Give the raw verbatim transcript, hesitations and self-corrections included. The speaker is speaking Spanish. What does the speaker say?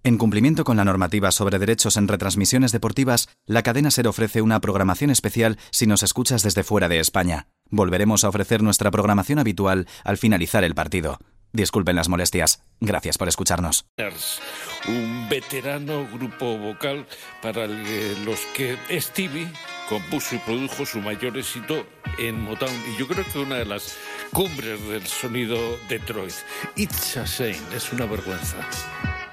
En cumplimiento con la normativa sobre derechos en retransmisiones deportivas, la cadena SER ofrece una programación especial si nos escuchas desde fuera de España. Volveremos a ofrecer nuestra programación habitual al finalizar el partido. Disculpen las molestias. Gracias por escucharnos. Un veterano grupo vocal para los que Stevie compuso y produjo su mayor éxito en Motown. Y yo creo que una de las cumbres del sonido Detroit. It's a shame, es una vergüenza.